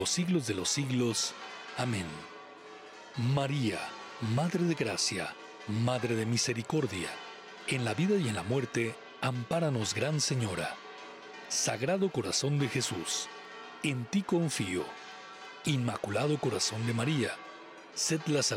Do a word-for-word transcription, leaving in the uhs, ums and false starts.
los siglos de los siglos. Amén. María, Madre de Gracia, Madre de Misericordia, en la vida y en la muerte, ampáranos, Gran Señora. Sagrado Corazón de Jesús, en ti confío. Inmaculado Corazón de María, sed la salvación